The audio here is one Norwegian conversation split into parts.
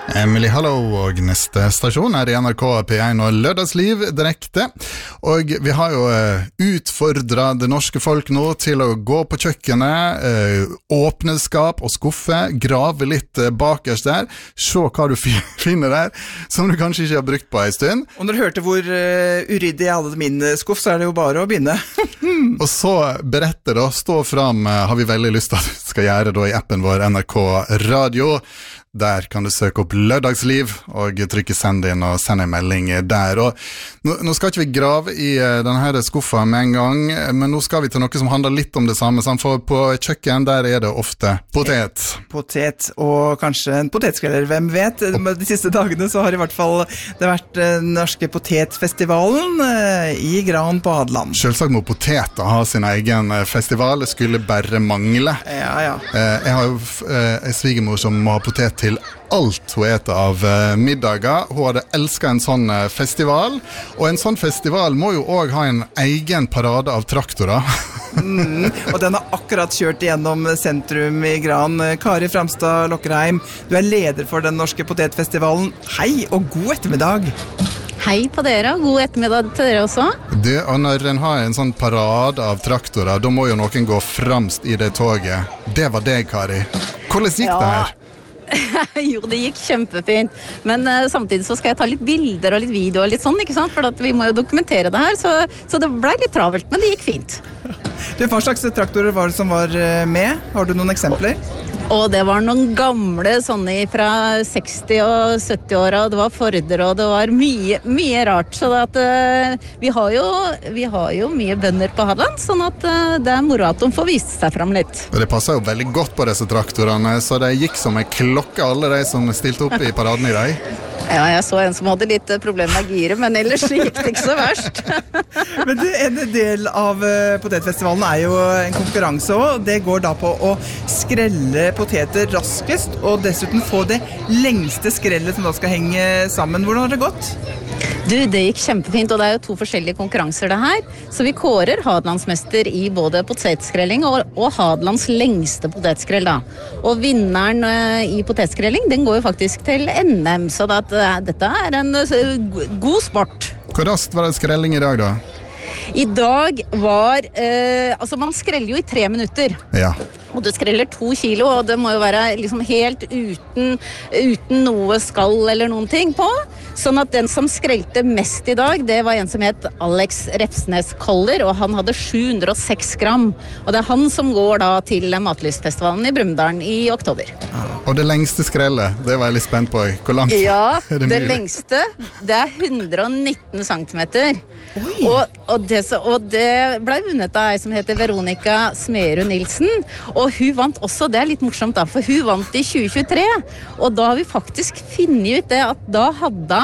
Emily Hallo, og neste stasjon i NRK P1 og Lørdagsliv direkte. Og vi har jo utfordret det norske folk nå til å gå på kjøkkenet, åpne skap og skuffe, grave litt bakerst der, se hva du finner der, som du kanskje ikke har brukt på en stund. Og når du hørte hvor uryddig jeg hadde min skuff, så det jo bare å begynne. Og så berette da, stå fram, har vi veldig lyst til at du skal gjøre da i appen vår NRK Radio. Der kan du søke opp Lørdagsliv og trykke send inn og sende en melding der. Og nå skal ikke vi grave i denne skuffa med en gang, men nå skal vi til noe som handler litt om det samme. For på kjøkken der det ofte potet. Potet, og kanskje en potetskreller, hvem vet? De siste dagene så har i hvert fall det vært den norske potetfestivalen i Gran på Hadeland. Selvsagt må poteter ha sin egen festival, det skulle bare mangle. Ja. Jeg har jo en svigermor som må ha potet til alt hun eter av middager. Hun hadde elsket en sånn festival, og en sånn festival må jo også ha en egen parade av traktorer. Og den har akkurat kjørt gjennom sentrum i Gran. Kari Framstad Lokkerheim, du leder for den norske potetfestivalen. Hei og god ettermiddag! Hei på dere, og god ettermiddag til dere også. Og når en har en sånn parade av traktorer, da må jo noen gå fremst i det toget. Det var deg, Kari. Hvordan gikk det her? Jo, det gikk kjempefint, men samtidig så skal jeg ta litt bilder og litt video og litt sånn, ikke sant? For at vi må jo dokumentere det her, så det ble litt travelt, men det gikk fint. Hva slags traktorer var det som var med? Har du noen eksempler? Og det var noen gamle sånne fra 60- og 70-åra, og det var Forder, og det var mye rart. Så at, vi har jo mye bønder på Hadeland, sånn at det moro at de får vise seg frem litt. Og det passer jo veldig godt på disse traktorene, så det gikk som en klokke alle de som stilte opp i paraden i dag. Ja, jeg så en som hadde litt problem med giret, men ellers gikk det ikke så verst. Men en del av potetfestivalen jo en konkurranse også. Det går da på å skrelle poteter raskest, og dessuten få det lengste skrellet som da skal henge sammen. Hvordan har det gått? Du, det gikk kjempefint, og det jo 2 forskjellige konkurranser det her. Så vi kårer Hadelandsmester i både potetskrelling og Hadelands lengste potetskrell da. Og vinneren i potetskrelling, den går jo faktisk til NM, så dette en god sport. Hvor raskt var det skrelling i dag da? I dag var, man skreller jo i 3 minutter. Ja. Og du skreller 2 kilo, og det må jo være liksom helt uten noe skall eller noen ting på. Sånn at den som skrelte mest i dag, det var en som het Alex Refsnes Koller, og han hadde 706 gram. Og det han som går da til Matlystfestivalen i Brumunddal i oktober. Og det lengste skrellet, det var jeg litt spent på. Hvor langt det det lengste, det 119 centimeter. Og det ble vunnet av en som heter Veronica Smerud Nilsen, og hun vant også, det litt morsomt da, for hun vant i 2023, og da har vi faktisk finnet ut det at da hadde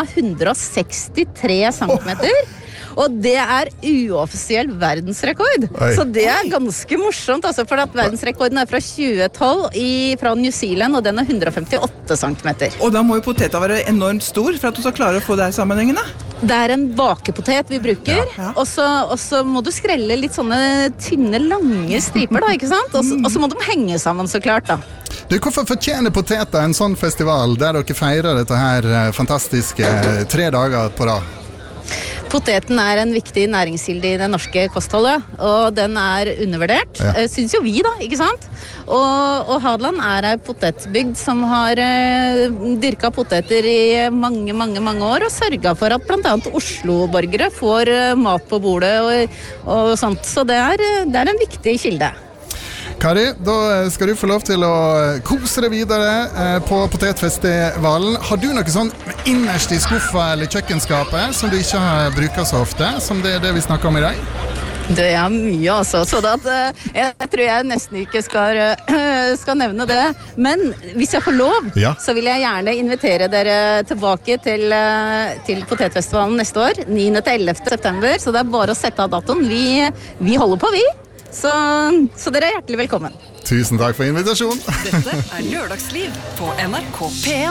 163 centimeter, og det uoffisiell verdensrekord. Oi. Så det ganske morsomt, altså, for at verdensrekorden fra 2012 fra New Zealand, og den 158 centimeter. Og da må jo poteta være enormt stor for at du skal klare å få det her sammenhengende. Det en bakepotet vi bruker, ja. Og så må du skrelle litt sånne tynne, lange striper da, ikke sant? Og så må de henge sammen så klart da. Du, hvorfor fortjener poteter en sånn festival der dere feirer dette her fantastiske 3 dager på rad? Poteten en viktig næringskilde i det norske kostholdet, og den undervurdert, synes jo vi da, ikke sant? Og Hadeland en potetbygd som har dyrket poteter i mange år, og sørget for at blant annet Oslo-borgere får mat på bordet og sånt, så det en viktig kilde. Kari, da skal du få lov til å kose deg videre på potetfestivalen. Har du noe sånn innerst i skuffa eller kjøkkenskapet som du ikke bruker så ofte, som det vi snakker om i dag? Det mye altså, så jeg tror jeg nesten ikke skal nevne det. Men hvis jeg får lov, så vil jeg gjerne invitere dere tilbake til potetfestivalen neste år, 9. til 11. september, så det bare å sette av datoen. Vi holder på, vi. Så dere hjertelig velkommen. Tusen takk for invitasjonen. Dette Lørdagsliv på NRK P1.